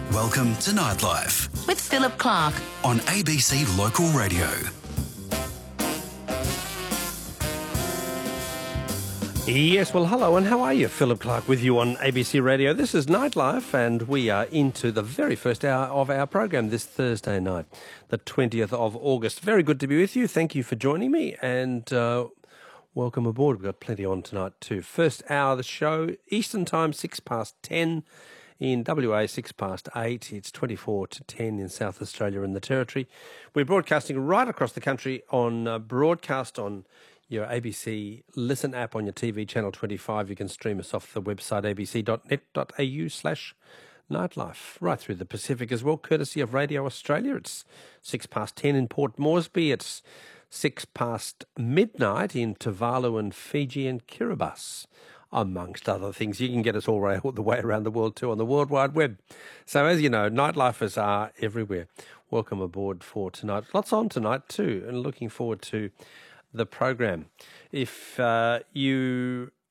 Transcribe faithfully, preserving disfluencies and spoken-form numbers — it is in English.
Welcome to Nightlife with Philip Clark on A B C Local Radio. Yes, well, hello, and how are you? Philip Clark with you on A B C Radio. This is Nightlife, and we are into the very first hour of our program this Thursday night, the twentieth of August. Very good to be with you. Thank you for joining me, and uh, welcome aboard. We've got plenty on tonight too. First hour of the show, Eastern Time, six past ten. In W A, six past eight. It's twenty-four to ten in South Australia and the Territory. We're broadcasting right across the country on uh, broadcast on your A B C Listen app on your T V, Channel twenty-five. You can stream us off the website a b c dot net dot a u slash nightlife. Right through the Pacific as well, courtesy of Radio Australia. It's six past ten in Port Moresby. It's six past midnight in Tuvalu and Fiji and Kiribati, amongst other things. You can get us all, right, all the way around the world too on the World Wide Web. So as you know, nightlifers are everywhere. Welcome aboard for tonight. Lots on tonight too, and looking forward to the program. If uh, you